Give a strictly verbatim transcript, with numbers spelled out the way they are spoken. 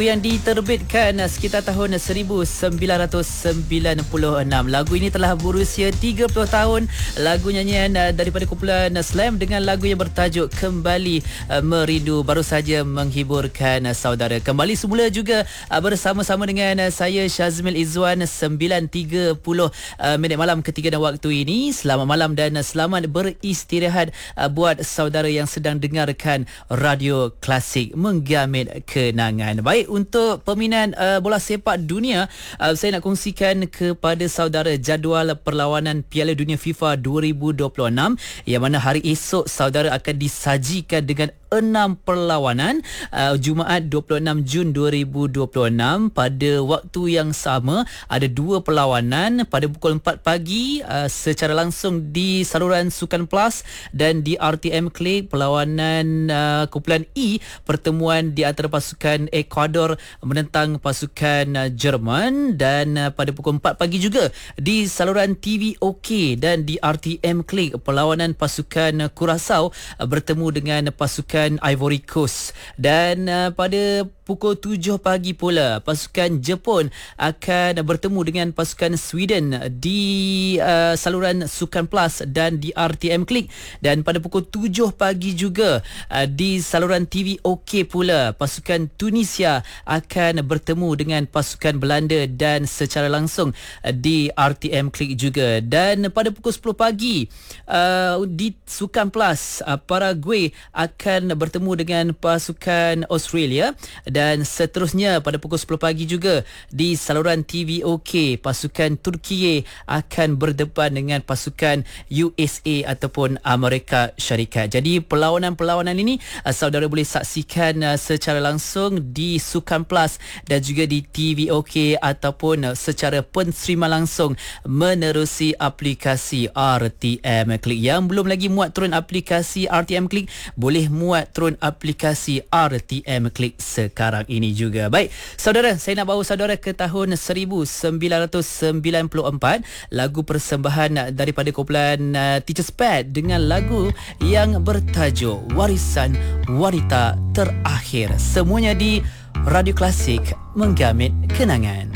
yang diterbitkan sekitar tahun seribu sembilan ratus sembilan puluh enam. Lagu ini telah berusia tiga puluh tahun. Lagu nyanyian daripada kumpulan Slam dengan lagu yang bertajuk Kembali Merindu baru saja menghiburkan saudara. Kembali semula juga bersama-sama dengan saya Syazmil Izzuan. Sembilan tiga puluh minit malam ketiga dan waktu ini. Selamat malam dan selamat beristirahat buat saudara yang sedang dengarkan Radio Klasik Menggamit Kenangan. Baik, untuk peminat uh, bola sepak dunia, uh, saya nak kongsikan kepada saudara jadual perlawanan Piala Dunia FIFA dua ribu dua puluh enam yang mana hari esok saudara akan disajikan dengan enam perlawanan. uh, Jumaat dua puluh enam Jun dua ribu dua puluh enam pada waktu yang sama ada dua perlawanan pada pukul empat pagi uh, secara langsung di saluran Sukan Plus dan di R T M Click. Perlawanan uh, kumpulan E, pertemuan di antara pasukan Ecuador menentang pasukan uh, Jerman, dan uh, pada pukul empat pagi juga di saluran T V OK dan di R T M Click perlawanan pasukan uh, Curaçao uh, bertemu dengan pasukan Ivory Coast. Dan uh, pada pukul tujuh pagi pula pasukan Jepun akan bertemu dengan pasukan Sweden di uh, saluran Sukan Plus dan di R T M Click. Dan pada pukul tujuh pagi juga uh, di saluran T V OK pula pasukan Tunisia akan bertemu dengan pasukan Belanda dan secara langsung uh, di R T M Click juga. Dan pada pukul sepuluh pagi uh, di Sukan Plus uh, Paraguay akan bertemu dengan pasukan Australia, dan seterusnya pada pukul sepuluh pagi juga di saluran T V OK pasukan Turki akan berdepan dengan pasukan U S A ataupun Amerika Syarikat. Jadi perlawanan-perlawanan ini uh, saudara boleh saksikan uh, secara langsung di Sukan Plus dan juga di T V OK ataupun uh, secara penserima langsung menerusi aplikasi R T M Click. Yang belum lagi muat turun aplikasi R T M Click, boleh muat turun aplikasi R T M Click sekarang ini juga. Baik, saudara, saya nak bawa saudara ke tahun seribu sembilan ratus sembilan puluh empat. Lagu persembahan daripada kumpulan uh, Teacher's Pet dengan lagu yang bertajuk Warisan Wanita Terakhir. Semuanya di Radio Klasik Menggamit Kenangan.